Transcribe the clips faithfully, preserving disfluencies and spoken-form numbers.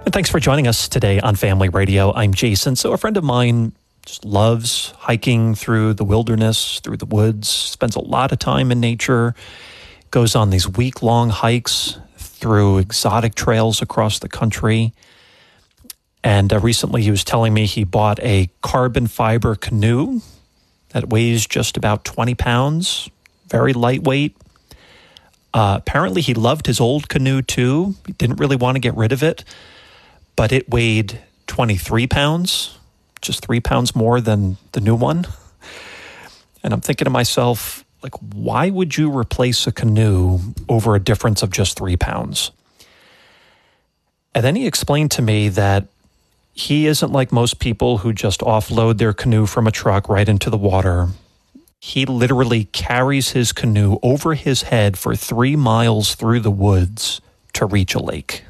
And thanks for joining us today on Family Radio. I'm Jason. So a friend of mine just loves hiking through the wilderness, through the woods, spends a lot of time in nature, goes on these week-long hikes through exotic trails across the country. And uh, recently he was telling me he bought a carbon fiber canoe that weighs just about twenty pounds, very lightweight. Uh, apparently he loved his old canoe too. He didn't really want to get rid of it, but it weighed twenty-three pounds, just three pounds more than the new one. And I'm thinking to myself, like, why would you replace a canoe over a difference of just three pounds? And then he explained to me that he isn't like most people who just offload their canoe from a truck right into the water. He literally carries his canoe over his head for three miles through the woods to reach a lake.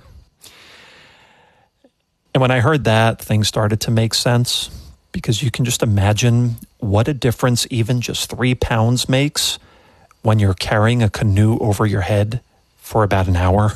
And when I heard that, things started to make sense, because you can just imagine what a difference even just three pounds makes when you're carrying a canoe over your head for about an hour.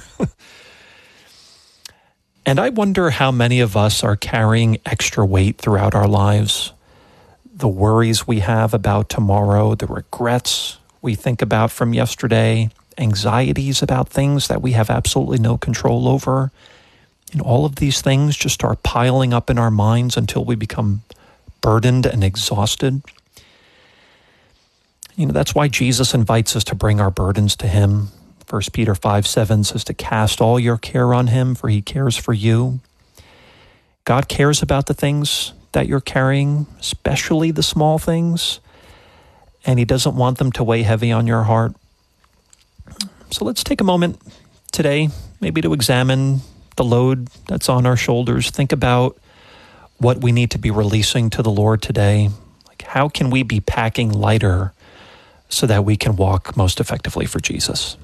And I wonder how many of us are carrying extra weight throughout our lives. The worries we have about tomorrow, the regrets we think about from yesterday, anxieties about things that we have absolutely no control over. And all of these things just start piling up in our minds until we become burdened and exhausted. You know, that's why Jesus invites us to bring our burdens to him. First Peter five seven says to cast all your care on him, for he cares for you. God cares about the things that you're carrying, especially the small things, and he doesn't want them to weigh heavy on your heart. So let's take a moment today, maybe to examine the load that's on our shoulders. Think about what we need to be releasing to the Lord today. Like, how can we be packing lighter so that we can walk most effectively for Jesus?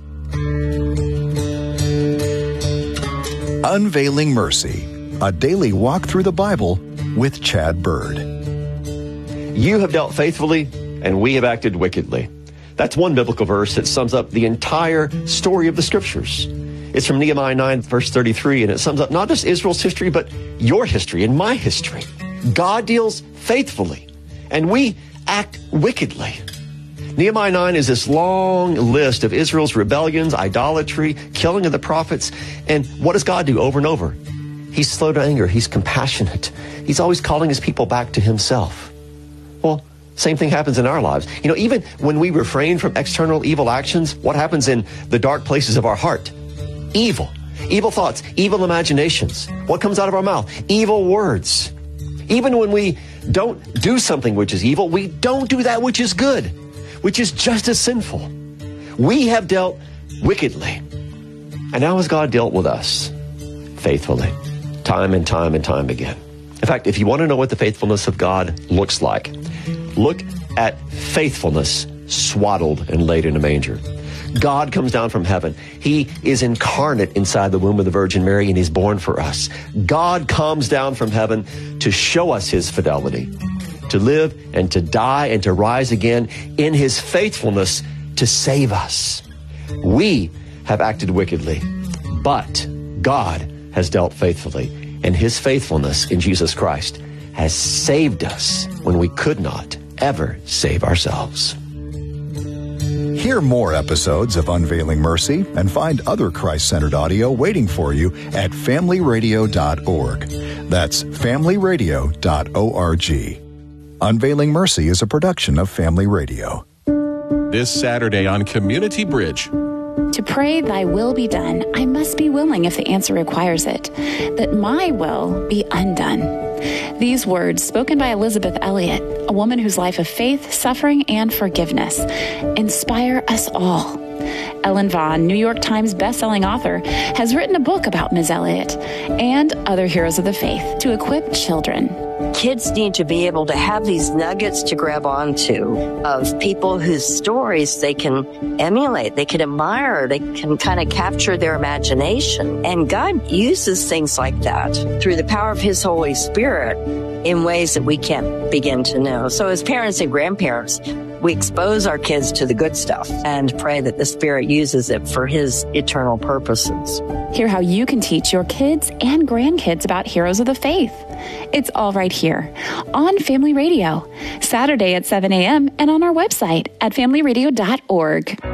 Unveiling Mercy, a daily walk through the Bible with Chad Bird. You have dealt faithfully, and we have acted wickedly. That's one biblical verse that sums up the entire story of the Scriptures. It's from Nehemiah nine, verse thirty-three, and it sums up not just Israel's history, but your history and my history. God deals faithfully, and we act wickedly. Nehemiah nine is this long list of Israel's rebellions, idolatry, killing of the prophets, and what does God do over and over? He's slow to anger. He's compassionate. He's always calling his people back to himself. Well, same thing happens in our lives. You know, even when we refrain from external evil actions, what happens in the dark places of our heart? Evil. Evil thoughts, evil imaginations. What comes out of our mouth? Evil words. Even when we don't do something which is evil, we don't do that which is good, which is just as sinful. We have dealt wickedly. And now has God dealt with us faithfully, time and time and time again. In fact, if you want to know what the faithfulness of God looks like, look at faithfulness swaddled and laid in a manger. God comes down from heaven. He is incarnate inside the womb of the Virgin Mary, and he's born for us. God comes down from heaven to show us his fidelity, to live and to die and to rise again in his faithfulness to save us. We have acted wickedly, but God has dealt faithfully, and his faithfulness in Jesus Christ has saved us when we could not ever save ourselves. Hear more episodes of Unveiling Mercy and find other Christ-centered audio waiting for you at family radio dot org. That's family radio dot org. Unveiling Mercy is a production of Family Radio. This Saturday on Community Bridge. To pray thy will be done, I must be willing if the answer requires it, that my will be undone. These words, spoken by Elizabeth Elliot, a woman whose life of faith, suffering, and forgiveness, inspire us all. Ellen Vaughn, New York Times bestselling author, has written a book about Miz Elliot and other heroes of the faith to equip children. Kids need to be able to have these nuggets to grab onto of people whose stories they can emulate, they can admire, they can kind of capture their imagination. And God uses things like that through the power of his Holy Spirit in ways that we can't begin to know. So as parents and grandparents, we expose our kids to the good stuff and pray that the Spirit uses it for His eternal purposes. Hear how you can teach your kids and grandkids about heroes of the faith. It's all right here on Family Radio, Saturday at seven a.m. and on our website at family radio dot org.